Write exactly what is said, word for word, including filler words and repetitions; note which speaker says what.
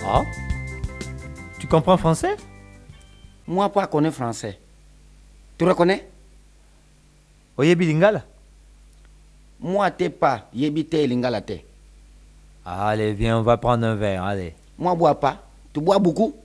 Speaker 1: Ah, tu comprends français?
Speaker 2: Moi, pas connais français. Tu reconnais?
Speaker 1: Oyebi lingala?
Speaker 2: Moi, t'es pas. Yebite lingala te.
Speaker 1: Allez, viens, on va prendre un verre, allez.
Speaker 2: Moi, bois pas. Tu bois beaucoup?